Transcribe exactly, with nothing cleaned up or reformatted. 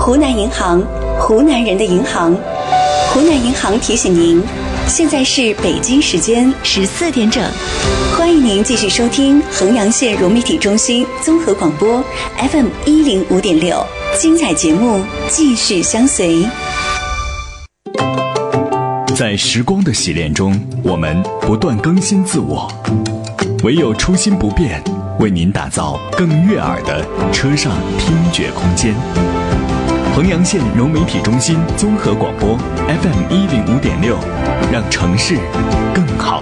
湖南银行，湖南人的银行。湖南银行提醒您，现在是北京时间十四点整，欢迎您继续收听衡阳县融媒体中心综合广播 F M 一零五点六，精彩节目继续相随。 在时光的洗练中，我们不断更新自我，唯有初心不变，为您打造更悦耳的车上听觉空间。衡阳县融媒体中心综合广播 F M 一零五点六，让城市更好